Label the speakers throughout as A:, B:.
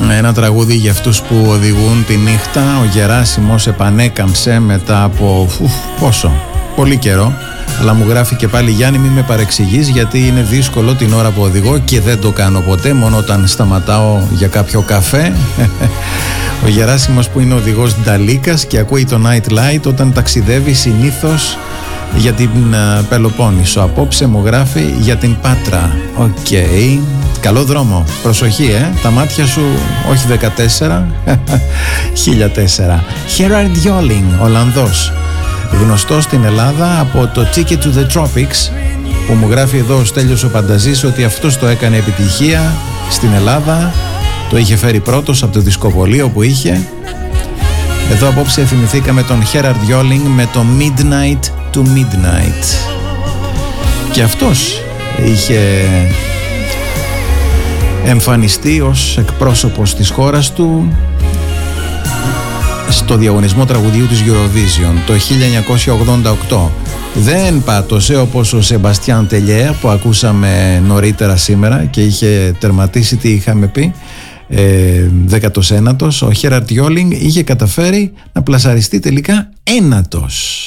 A: Ένα τραγούδι για αυτούς που οδηγούν τη νύχτα. Ο Γεράσιμος επανέκαμψε μετά από πόσο, πολύ καιρό. Αλλά μου γράφει και πάλι: Γιάννη, μη με παρεξηγείς, γιατί είναι δύσκολο την ώρα που οδηγώ και δεν το κάνω ποτέ, μόνο όταν σταματάω για κάποιο καφέ. Ο Γεράσιμος, που είναι οδηγός Νταλίκας και ακούει το Night Light όταν ταξιδεύει συνήθως για την Πελοπόννησο. Απόψε μου γράφει για την Πάτρα. Οκ. Καλό δρόμο. Προσοχή, τα μάτια σου όχι 14, 1004. Gerard Joling, Ολλανδός, γνωστός στην Ελλάδα από το Ticket to the Tropics, που μου γράφει εδώ ο Στέλιος ο Πανταζής ότι αυτός το έκανε επιτυχία στην Ελλάδα. Το είχε φέρει πρώτος από το δισκοβολείο που είχε. Εδώ απόψε θυμηθήκαμε τον Gerard Joling με το Midnight to Midnight. Και αυτός είχε εμφανιστεί ως εκπρόσωπος της χώρας του στο διαγωνισμό τραγουδιού της Eurovision το 1988. Δεν πάτωσε όπως ο Σεμπαστιάν Τελιέρ που ακούσαμε νωρίτερα σήμερα και είχε τερματίσει, τι είχαμε πει, 19ος. Ο Gerard Joling είχε καταφέρει να πλασαριστεί τελικά ένατος.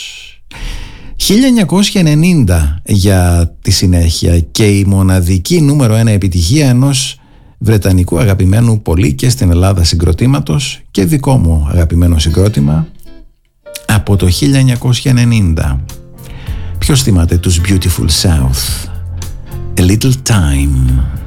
A: 1990 για τη συνέχεια και η μοναδική νούμερο 1 επιτυχία ενός βρετανικού αγαπημένου πολύ και στην Ελλάδα συγκροτήματος και δικό μου αγαπημένο συγκρότημα από το 1990. Ποιος θυμάται τους Beautiful South? A Little Time.